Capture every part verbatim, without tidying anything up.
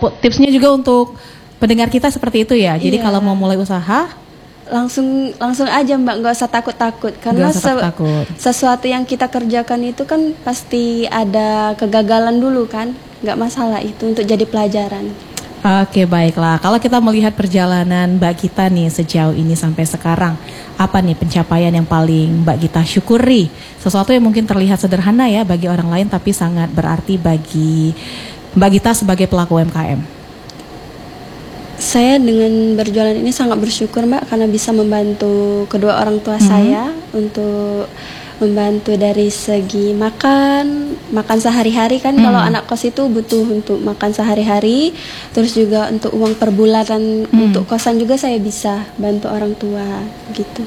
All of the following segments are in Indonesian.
tipsnya juga untuk pendengar kita seperti itu ya. Jadi Iya. kalau mau mulai usaha langsung langsung aja Mbak, nggak usah takut-takut karena Nggak usah se- takut. sesuatu yang kita kerjakan itu kan pasti ada kegagalan dulu kan, nggak masalah itu untuk jadi pelajaran. Oke, baiklah. Kalau kita melihat perjalanan Mbak Gita nih sejauh ini sampai sekarang, apa nih pencapaian yang paling Mbak Gita syukuri? Sesuatu yang mungkin terlihat sederhana ya bagi orang lain tapi sangat berarti bagi Mbak Gita sebagai pelaku U M K M. Saya dengan berjualan ini sangat bersyukur Mbak karena bisa membantu kedua orang tua Mhm. saya untuk membantu dari segi makan, makan sehari-hari kan Hmm. kalau anak kos itu butuh untuk makan sehari-hari, terus juga untuk uang per bulanan Hmm. untuk kosan juga saya bisa bantu orang tua gitu.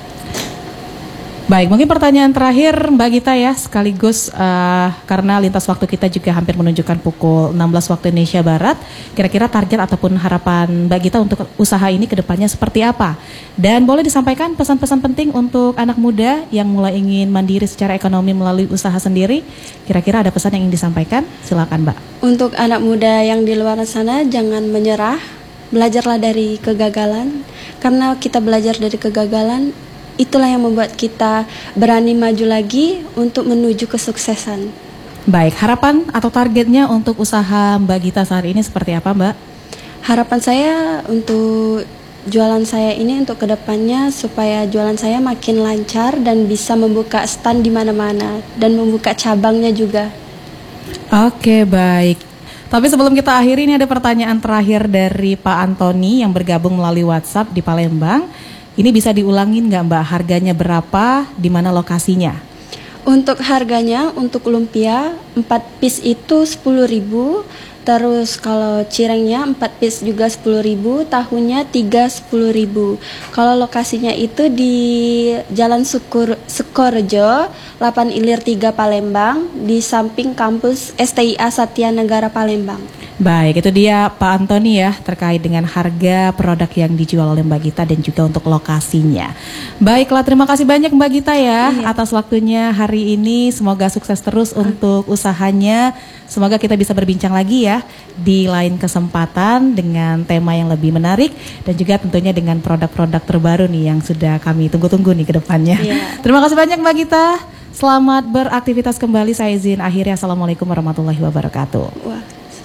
Baik, mungkin pertanyaan terakhir Mbak Gita ya, sekaligus uh, karena lintas waktu kita juga hampir menunjukkan pukul enam belas waktu Indonesia Barat. Kira-kira target ataupun harapan Mbak Gita untuk usaha ini ke depannya seperti apa? Dan boleh disampaikan pesan-pesan penting untuk anak muda yang mulai ingin mandiri secara ekonomi melalui usaha sendiri. Kira-kira ada pesan yang ingin disampaikan? Silakan Mbak. Untuk anak muda yang di luar sana jangan menyerah, belajarlah dari kegagalan karena kita belajar dari kegagalan itulah yang membuat kita berani maju lagi untuk menuju kesuksesan. Baik, harapan atau targetnya untuk usaha Mbak Gita saat ini seperti apa Mbak? Harapan saya untuk jualan saya ini untuk kedepannya supaya jualan saya makin lancar dan bisa membuka stand di mana-mana dan membuka cabangnya juga. Oke, baik. Tapi sebelum kita akhiri ini ada pertanyaan terakhir dari Pak Antoni yang bergabung melalui WhatsApp di Palembang. Ini bisa diulangin nggak Mbak? Harganya berapa? Di mana lokasinya? Untuk harganya untuk lumpia empat piece itu sepuluh ribu. Terus kalau cirengnya empat piece juga sepuluh ribu, tahunya tiga sepuluh ribu. Kalau lokasinya itu di Jalan Sukur, Sukorejo, delapan Ilir tiga Palembang, di samping kampus S T I A Satya Negara Palembang. Baik, itu dia Pak Antoni ya terkait dengan harga produk yang dijual oleh Mbak Gita dan juga untuk lokasinya. Baiklah, terima kasih banyak Mbak Gita ya Iya. atas waktunya hari ini. Semoga sukses terus untuk usahanya. Semoga kita bisa berbincang lagi ya di lain kesempatan dengan tema yang lebih menarik dan juga tentunya dengan produk-produk terbaru nih yang sudah kami tunggu-tunggu nih ke depannya. Iya. Terima kasih banyak Mbak Gita. Selamat beraktivitas kembali. Saya izin akhiri. Assalamualaikum warahmatullahi wabarakatuh. Wah.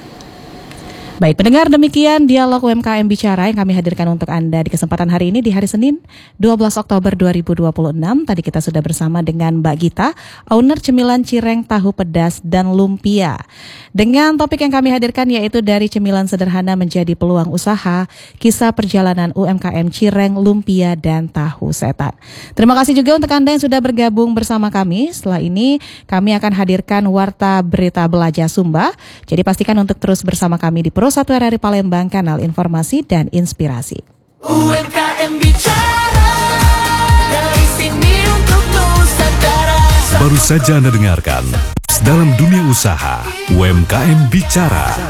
Baik, pendengar, demikian dialog U M K M Bicara yang kami hadirkan untuk Anda di kesempatan hari ini di hari Senin dua belas Oktober dua ribu dua puluh enam. Tadi kita sudah bersama dengan Mbak Gita, owner cemilan cireng, tahu pedas, dan lumpia. Dengan topik yang kami hadirkan yaitu dari cemilan sederhana menjadi peluang usaha, kisah perjalanan U M K M cireng, lumpia, dan tahu setan. Terima kasih juga untuk Anda yang sudah bergabung bersama kami. Setelah ini kami akan hadirkan Warta Berita Belajar Sumba. Jadi pastikan untuk terus bersama kami di Pro satu R R I Palembang, kanal informasi dan inspirasi. U M K M Bicara, dari sini untuk Nusantara. Baru saja Anda dengarkan dalam dunia usaha U M K M Bicara.